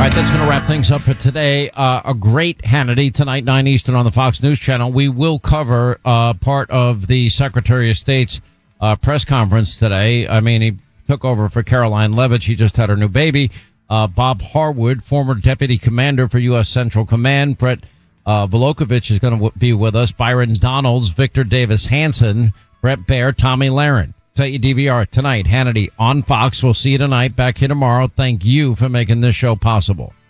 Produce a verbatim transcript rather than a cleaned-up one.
right, that's going to wrap things up for today. Uh, a great Hannity tonight, nine Eastern on the Fox News Channel. We will cover uh, part of the Secretary of State's uh, press conference today. I mean, he took over for Caroline Levitt. She just had her new baby. Uh, Bob Harwood, former deputy commander for U S. Central Command. Brett uh, Volokhovich is going to w- be with us. Byron Donalds, Victor Davis Hanson, Brett Baer, Tommy Lahren. Set your D V R tonight. Hannity on Fox. We'll see you tonight. Back here tomorrow. Thank you for making this show possible.